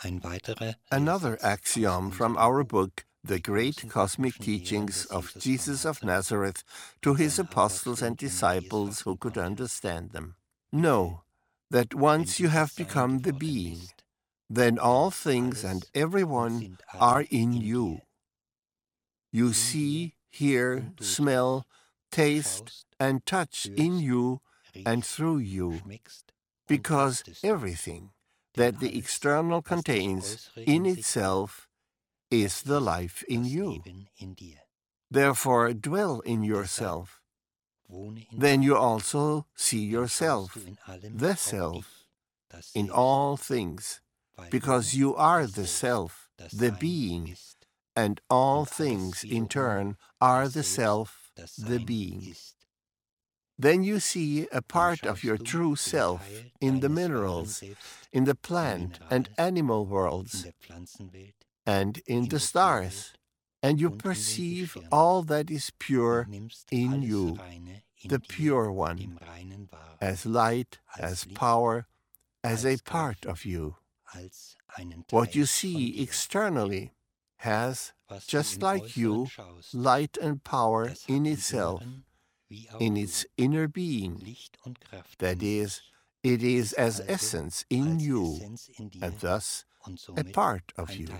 Another axiom from our book, The Great Cosmic Teachings of Jesus of Nazareth to His Apostles and Disciples who could understand them. Know that once you have become the being, then all things and everyone are in you. You see, hear, smell, taste, and touch in you and through you, because everything that the external contains in itself is the life in you. Therefore, dwell in yourself. Then you also see yourself, the self, in all things, because you are the self, the being, and all things in turn are the self, the being. Then you see a part of your true self in the minerals, in the plant and animal worlds, and in the stars, and you perceive all that is pure in you, the pure one, as light, as power, as a part of you. What you see externally has, just like you, light and power in itself, in its inner being. That is, it is as essence in you, and thus a part of you.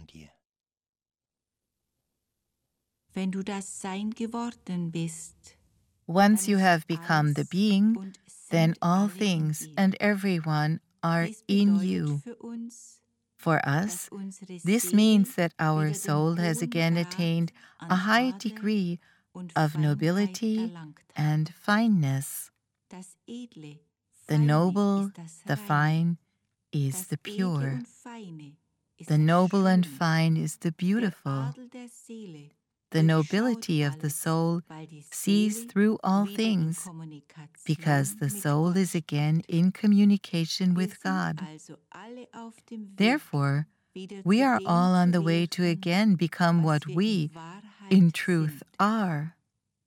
Wenn du das Sein geworden bist, once you have become the being, then all things and everyone are in you. For us, this means that our soul has again attained a high degree of nobility and fineness. The noble, the fine, is the pure. The noble and fine is the beautiful. The nobility of the soul sees through all things, because the soul is again in communication with God. Therefore, we are all on the way to again become what we, in truth, are.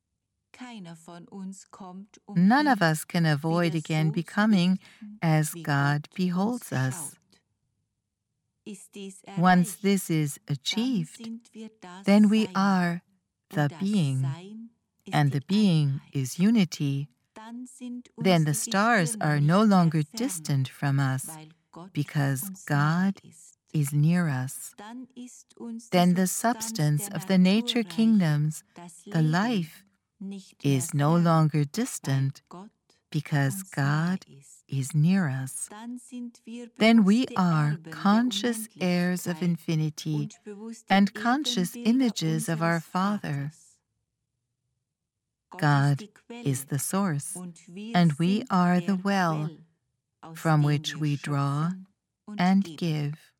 None of us can avoid again becoming as God beholds us. Once this is achieved, then we are the being, and the being is unity. Then the stars are no longer distant from us, because God is near us. Then the substance of the nature kingdoms, the life, is no longer distant, because God is near us. Then we are conscious heirs of infinity and conscious images of our Father. God is the source, and we are the well from which we draw and give.